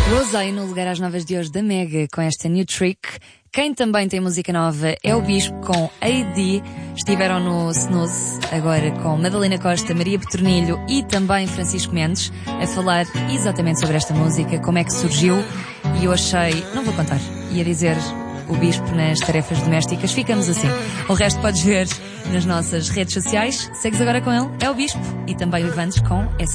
Rosé no lugar às novas de hoje da Mega com esta New Trick. Quem também tem música nova é o Bispo com AD. Estiveram no Snooze agora com Madalena Costa, Maria Petronilho e também Francisco Mendes a falar exatamente sobre esta música, como é que surgiu. E eu achei, não vou contar, ia dizer o Bispo nas tarefas domésticas. Ficamos assim. O resto podes ver nas nossas redes sociais. Segues agora com ele, é o Bispo e também o Ivantes com essa